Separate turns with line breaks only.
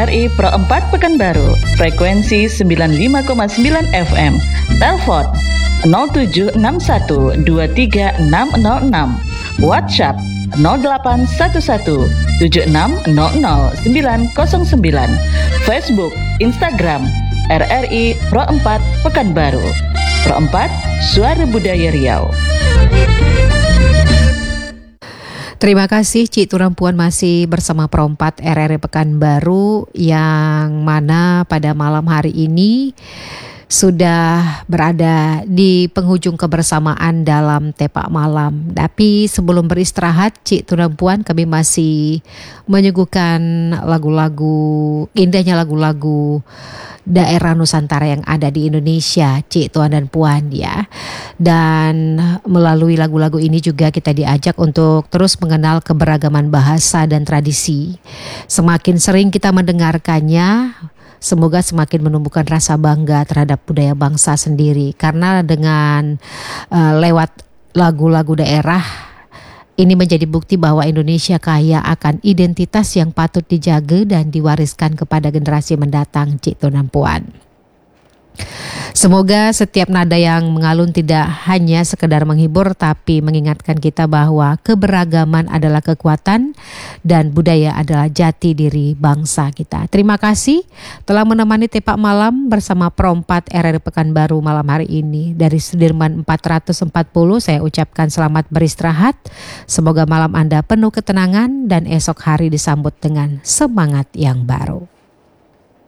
RRI Pro 4 Pekanbaru, frekuensi 95,9 FM. Telepon 0761236606. WhatsApp 081176000909. Facebook, Instagram RRI Pro 4 Pekanbaru. Pro 4, Suara Budaya Riau.
Terima kasih Cik Turampuan masih bersama Pro 4 RRI Pekanbaru yang mana pada malam hari ini sudah berada di penghujung kebersamaan dalam Tepak Malam. Tapi sebelum beristirahat, Cik Turampuan, kami masih menyuguhkan indahnya lagu-lagu daerah Nusantara yang ada di Indonesia, Cik Tuan dan Puan ya. Dan melalui lagu-lagu ini juga kita diajak untuk terus mengenal keberagaman bahasa dan tradisi. Semakin sering kita mendengarkannya, semoga semakin menumbuhkan rasa bangga terhadap budaya bangsa sendiri. Karena dengan lewat lagu-lagu daerah, ini menjadi bukti bahwa Indonesia kaya akan identitas yang patut dijaga dan diwariskan kepada generasi mendatang, Cik Tuan dan Puan. Semoga setiap nada yang mengalun tidak hanya sekedar menghibur, tapi mengingatkan kita bahwa keberagaman adalah kekuatan dan budaya adalah jati diri bangsa kita. Terima kasih telah menemani Tepak Malam bersama Pro 4 RRI Pekanbaru malam hari ini. Dari Sudirman 440 saya ucapkan selamat beristirahat. Semoga malam Anda penuh ketenangan dan esok hari disambut dengan semangat yang baru.